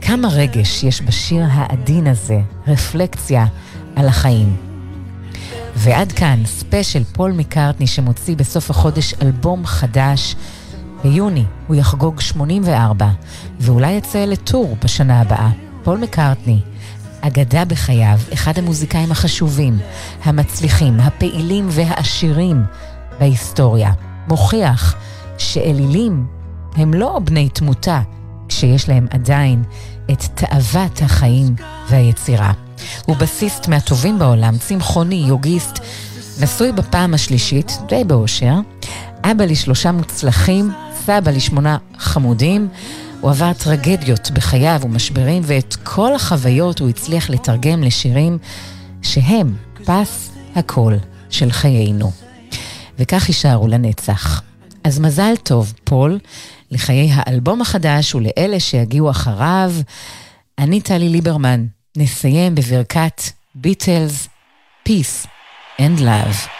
כמה רגש יש בשיר העדין הזה, רפלקציה על החיים. ועד כאן ספיישל פול מקארטני שמוציא בסוף החודש אלבום חדש. ביוני הוא יחגוג 84, ואולי יצא לטור בשנה הבאה. פול מקארטני, אגדה בחייו, אחד המוזיקאים החשובים, המצליחים, הפעילים והעשירים בהיסטוריה. מוכיח שאלילים הם לא בני תמותה, כשיש להם עדיין את תאוות החיים והיצירה. הוא בסיסט מהטובים בעולם, צמחוני, יוגיסט, נשוי בפעם השלישית, די באושר, אבא ל3 מוצלחים, סבא ל8 חמודים, הוא עבר טרגדיות בחייו ומשברים, ואת כל החוויות הוא הצליח לתרגם לשירים שהם פס הקול של חיינו. וכך יישארו לנצח. אז מזל טוב, פול, לחיי האלבום החדש ולאלה שיגיעו אחריו. אני טלי ליברמן, נסיים בברכת ביטלס, Peace and Love.